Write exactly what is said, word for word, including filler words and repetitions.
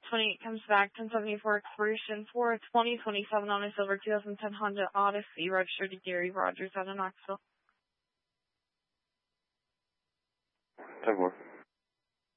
twenty-eight comes back, ten seventy-four expiration for a twenty twenty-seven on a silver two thousand ten Honda Odyssey, registered to Gary Rogers out of Knoxville. ten more.